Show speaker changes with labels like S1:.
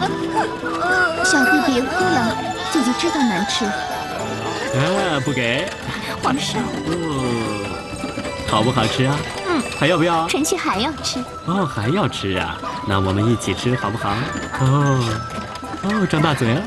S1: 小弟别哭了，姐姐知道难吃。
S2: 啊，不给。
S1: 皇上，
S2: 好不好吃啊？还要不要？
S1: 臣妾还要吃。
S2: 哦，还要吃啊？那我们一起吃好不好？张大嘴啊！